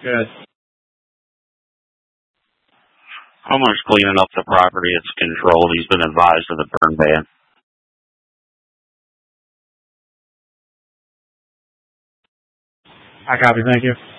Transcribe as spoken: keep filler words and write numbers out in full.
Good. Homeowner's cleaning up the property. It's controlled. He's been advised of the burn ban. I copy. Thank you.